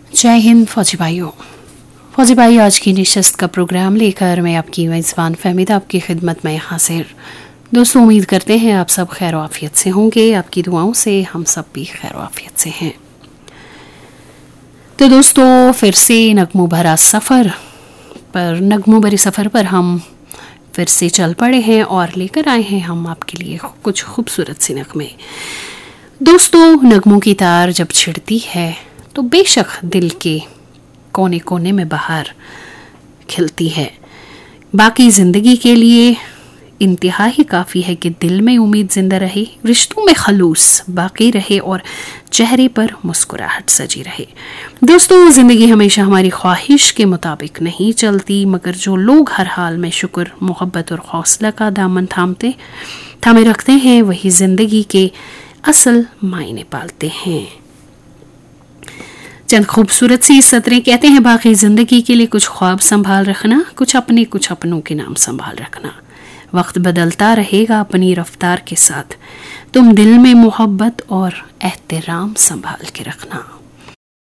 जय हिंद फौजी भाइयों। फौजी भाई, आज की नशिस्त का प्रोग्राम लेकर मैं आपकी मेज़बान फहमीदा आपकी खिदमत में हाजिर। दोस्तों, उम्मीद करते हैं आप सब खैर आफियत से होंगे। आपकी दुआओं से हम सब भी खैर आफियत से हैं। तो दोस्तों, फिर से नगमों भरे सफ़र पर हम फिर से चल पड़े हैं और लेकर आए हैं हम आपके लिए कुछ खूबसूरत से नगमे। दोस्तों, नगमों की तार जब छिड़ती है तो बेशक दिल के कोने कोने में बहार खिलती है। बाकी ज़िंदगी के लिए इंतहा ही काफ़ी है कि दिल में उम्मीद जिंदा रहे, रिश्तों में खलूस बाकी रहे और चेहरे पर मुस्कुराहट सजी रहे। दोस्तों, ज़िंदगी हमेशा हमारी ख्वाहिश के मुताबिक नहीं चलती, मगर जो लोग हर हाल में शुक्र, मोहब्बत और हौसला का दामन थामे रखते हैं, वही ज़िंदगी के असल मायने पालते हैं। चंद खूबसूरत सी सतरें कहते हैं, बाकी ज़िंदगी के लिए कुछ ख्वाब संभाल रखना, कुछ अपनों के नाम संभाल रखना। वक्त बदलता रहेगा अपनी रफ्तार के साथ, तुम दिल में मोहब्बत और एहतराम संभाल के रखना।